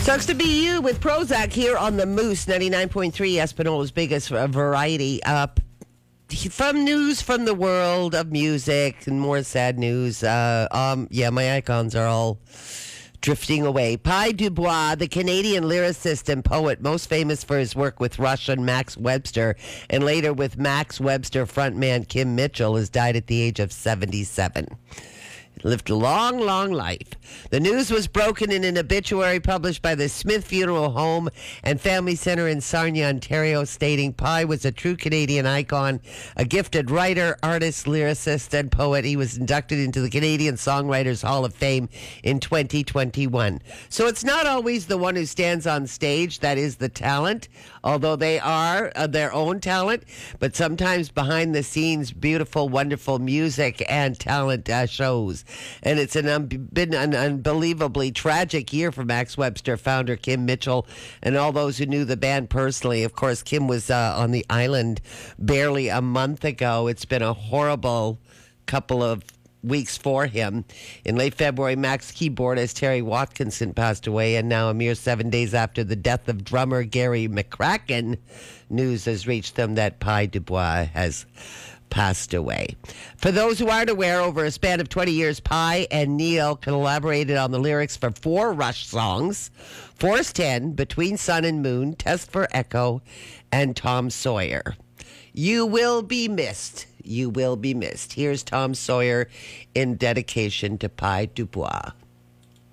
Sucks to be you with Prozac here on the Moose 99.3, Espanola's biggest variety. From news from the world of music and more sad news. My icons are all drifting away. Pi Dubois, the Canadian lyricist and poet, most famous for his work with Russian Max Webster and later with Max Webster frontman Kim Mitchell, has died at the age of 77. Lived a long, long life. The news was broken in an obituary published by the Smith Funeral Home and Family Center in Sarnia, Ontario, stating Pi was a true Canadian icon, a gifted writer, artist, lyricist, and poet. He was inducted into the Canadian Songwriters Hall of Fame in 2021. So it's not always the one who stands on stage that is the talent, although they are their own talent, but sometimes behind the scenes, beautiful, wonderful music and talent shows. And it's been an unbelievably tragic year for Max Webster founder Kim Mitchell and all those who knew the band personally. Of course, Kim was on the island barely a month ago. It's been a horrible couple of weeks for him. In late February, Max keyboardist Terry Watkinson passed away, and now a mere 7 days after the death of drummer Gary McCracken, news has reached them that Pi Dubois has passed away. For those who aren't aware, over a span of 20 years, Pi and Neil collaborated on the lyrics for 4 Rush songs: Force 10, Between Sun and Moon, Test for Echo, and Tom Sawyer. You will be missed. You will be missed. Here's Tom Sawyer in dedication to Pi Dubois.